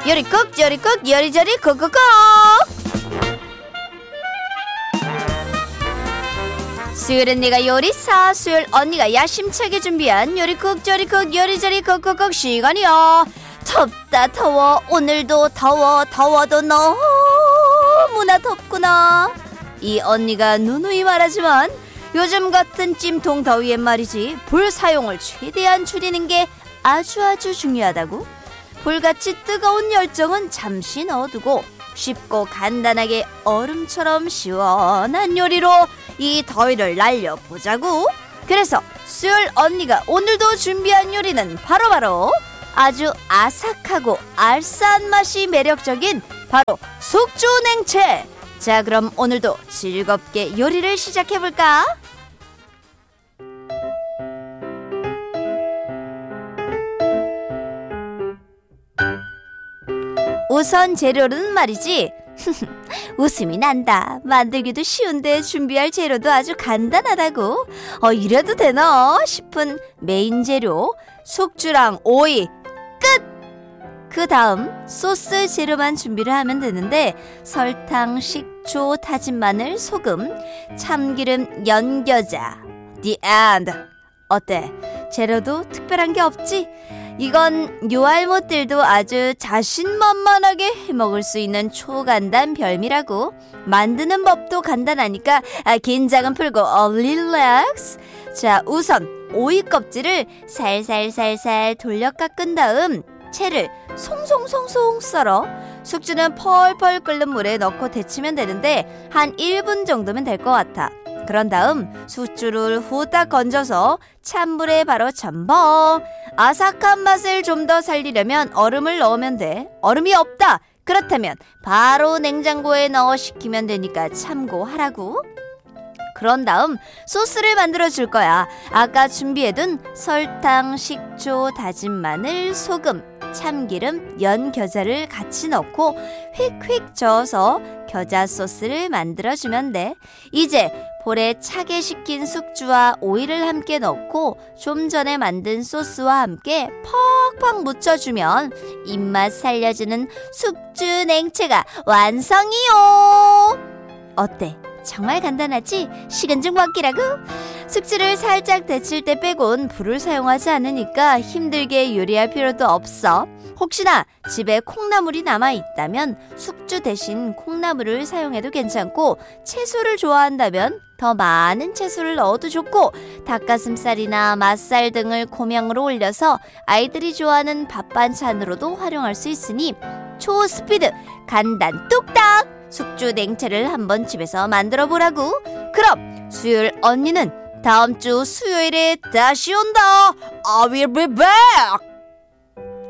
요리국 요리국 요리조리 쿡쿡쿡. 수요일은 내가 요리사, 수요일 언니가 야심차게 준비한 요리국 요리국 요리조리 쿡쿡쿡 시간이야. 덥다 더워. 오늘도 더워도 너무나 덥구나. 이 언니가 누누이 말하지만 요즘 같은 찜통 더위엔 말이지 불 사용을 최대한 줄이는 게 아주 중요하다고. 불같이 뜨거운 열정은 잠시 넣어두고 쉽고 간단하게 얼음처럼 시원한 요리로 이 더위를 날려보자고. 그래서 수요일 언니가 오늘도 준비한 요리는 바로 아주 아삭하고 알싸한 맛이 매력적인 바로 숙주냉채. 자, 그럼 오늘도 즐겁게 요리를 시작해볼까? 우선 재료는 말이지 웃음이 난다. 만들기도 쉬운데 준비할 재료도 아주 간단하다고. 이래도 되나 싶은 메인 재료 숙주랑 오이 끝! 그 다음 소스 재료만 준비를 하면 되는데 설탕, 식초, 다진 마늘, 소금, 참기름, 연겨자. The end. 어때? 재료도 특별한 게 없지? 이건 요알못들도 아주 자신만만하게 해먹을 수 있는 초간단 별미라고. 만드는 법도 간단하니까 긴장은 풀고 릴렉스. 자, 우선 오이 껍질을 살살 돌려 깎은 다음 채를 송송송송 썰어 숙주는 펄펄 끓는 물에 넣고 데치면 되는데 한 1분 정도면 될 것 같아. 그런 다음 숙주를 후딱 건져서 찬물에 바로 첨벙. 아삭한 맛을 좀 더 살리려면 얼음을 넣으면 돼. 얼음이 없다 그렇다면 바로 냉장고에 넣어 식히면 되니까 참고하라고. 그런 다음 소스를 만들어 줄 거야. 아까 준비해둔 설탕, 식초, 다진 마늘, 소금, 참기름, 연겨자를 같이 넣고 휙휙 저어서 겨자 소스를 만들어주면 돼. 이제 볼에 차게 식힌 숙주와 오이를 함께 넣고 좀 전에 만든 소스와 함께 퍽퍽 묻혀주면 입맛 살려주는 숙주 냉채가 완성이요. 어때? 정말 간단하지? 식은 죽 먹기라고? 숙주를 살짝 데칠 때 빼곤 불을 사용하지 않으니까 힘들게 요리할 필요도 없어. 혹시나 집에 콩나물이 남아있다면 숙주 대신 콩나물을 사용해도 괜찮고, 채소를 좋아한다면 더 많은 채소를 넣어도 좋고, 닭가슴살이나 맛살 등을 고명으로 올려서 아이들이 좋아하는 밥 반찬으로도 활용할 수 있으니 초스피드 간단 뚝딱 숙주 냉채를 한번 집에서 만들어 보라고. 그럼 수요일 언니는 다음 주 수요일에 다시 온다. I will be back.